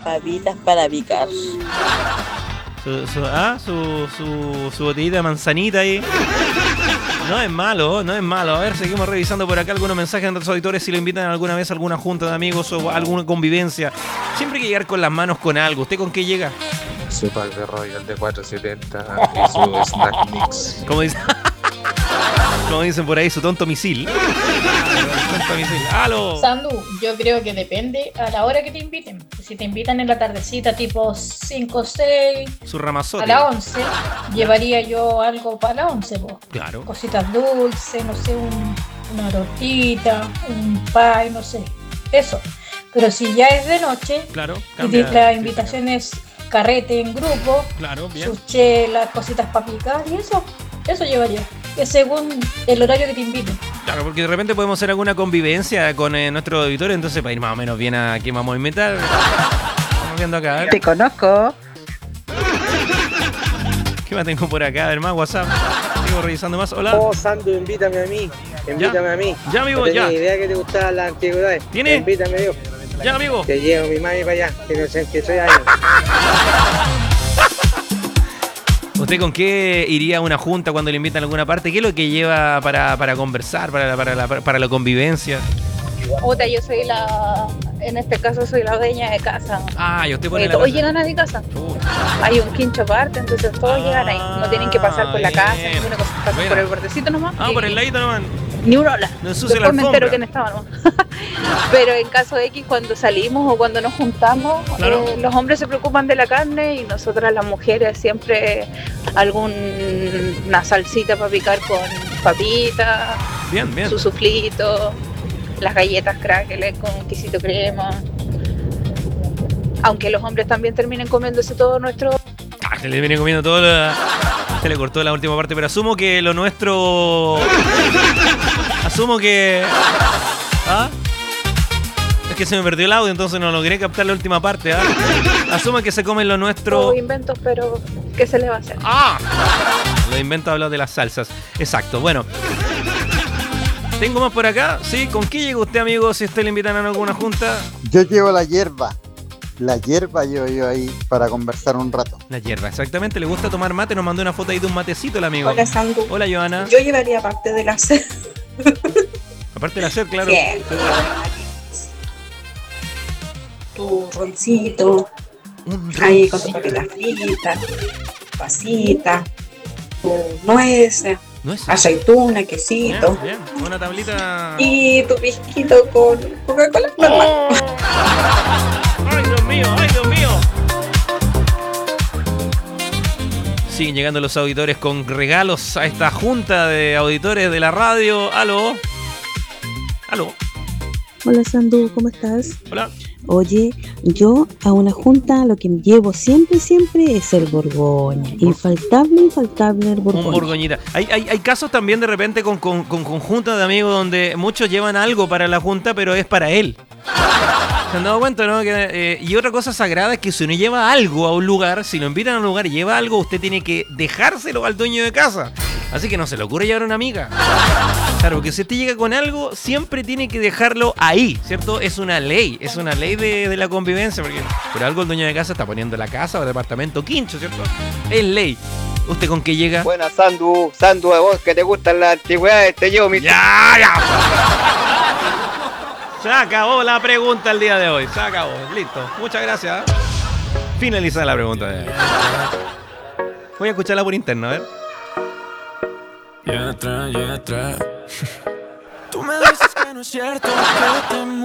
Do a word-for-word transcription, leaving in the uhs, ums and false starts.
papitas para picar. Su, su, ah, su, su, su botellita de manzanita ahí. No es malo, no es malo. A ver, seguimos revisando por acá algunos mensajes de nuestros auditores si lo invitan alguna vez a alguna junta de amigos o alguna convivencia. Siempre hay que llegar con las manos con algo. ¿Usted con qué llega? Su pack de Royal de cuatrocientos setenta y su snack mix. Como dicen, como dicen por ahí, su tonto misil. Tonto misil. ¡Aló! Sandu, yo creo que depende a la hora que te inviten. Si te invitan en la tardecita, tipo cinco o seis, Su ramazote. a la once, llevaría yo algo para la once, po. Claro. Cositas dulces, no sé, un, una tortita, un pie, no sé. Eso. Pero si ya es de noche, Claro. y Cambia, la invitación es carrete en grupo, Claro, bien. sus chelas, cositas para picar y eso, eso llevaría. Es según el horario que te inviten. Claro, porque de repente podemos hacer alguna convivencia con eh, nuestro auditorio, entonces para ir más o menos bien a quién vamos a invitar. Estamos viendo acá, a ver. Te conozco. ¿Qué más tengo por acá? A ver, más WhatsApp. Sigo revisando más. Hola. Oh, Sandu, invítame a mí. Invítame Ya. a mí. Ya, amigo, no tenía ya. idea que te gustaban las antigüedades. ¿Tiene? Invítame yo. Ya, amigo. Te llevo mi mami para allá. Tiene ochenta y tres años. ¿Usted con qué iría a una junta cuando le invitan a alguna parte? ¿Qué es lo que lleva para, para conversar, para, para, la, para la convivencia? Puta, yo soy la, en este caso soy la dueña de casa. Ah, y usted pone Eh, la todos casa. llegan a mi casa. Uh, Hay un quincho aparte, entonces todos llegan ahí. No tienen que pasar por la casa, bien. ninguna cosa. Pasan Buena. por el bordecito nomás. Ah, y- por el ladito nomás. Ni una ola. No ensucia la Después me entero alfombra. quién estaba nomás. Pero en caso de X, cuando salimos o cuando nos juntamos, Claro. eh, los hombres se preocupan de la carne y nosotras las mujeres siempre alguna salsita para picar con papitas, Bien, bien. su suflito, las galletas crackles con quesito crema. Aunque los hombres también terminen comiéndose todo nuestro... Ah, se le viene comiendo todo. La... Se le cortó la última parte, pero asumo que lo nuestro. Asumo que. ¿Ah? Es que se me perdió el audio, entonces no logré captar la última parte. ¿Ah? Asumo que se comen lo nuestro. Todos inventos, pero ¿qué se le va a hacer? ¡Ah! Lo invento hablar de las salsas. Exacto, bueno. ¿Tengo más por acá? ¿Sí? ¿Con qué llega usted, amigo, si usted le invitan a alguna junta? Yo llevo la hierba. La hierba llevo yo ahí para conversar un rato. La hierba, exactamente. ¿Le gusta tomar mate? Nos mandó una foto ahí de un matecito el amigo. Hola, Sandu. Hola, Joana. Yo llevaría parte de la sed. Aparte de hacer, claro. Siempre tu roncito, Un ahí con tu papita frita, pasita, tu nueces, No es aceituna, Bien, quesito bien. Una tablita. y tu pisquito con Coca-Cola normal. ¡Ay, Dios mío! ¡Ay, Dios mío! Siguen llegando los auditores con regalos a esta junta de auditores de la radio. ¡Aló! ¡Aló! Hola Sandu, ¿cómo estás? Hola. Oye, yo a una junta lo que llevo siempre, siempre es el Borgoña. Infaltable, infaltable el Borgoña. Un borgoñita. Hay, hay, hay casos también de repente con, con, con conjuntas de amigos donde muchos llevan algo para la junta, pero es para él. ¿Se han dado cuenta, no? Que, eh, y otra cosa sagrada es que si uno lleva algo a un lugar, si lo invitan a un lugar y lleva algo, usted tiene que dejárselo al dueño de casa. Así que no se le ocurre llevar a una amiga. Claro, porque si usted llega con algo, siempre tiene que dejarlo ahí, ¿cierto? Es una ley, es una ley de, de la convivencia, porque por algo el dueño de casa está poniendo la casa o el departamento quincho, ¿cierto? Es ley. ¿Usted con qué llega? Buena, Sandu. Sandu, a vos que te gustan las antigüedades, te llevo mi... ¡Ya, ya! Se acabó la pregunta el día de hoy. Se acabó. Listo. Muchas gracias. Finalizada la pregunta de hoy. Voy a escucharla por interno, a ver. Y atrás, y atrás. Tú me dices que no es cierto, que te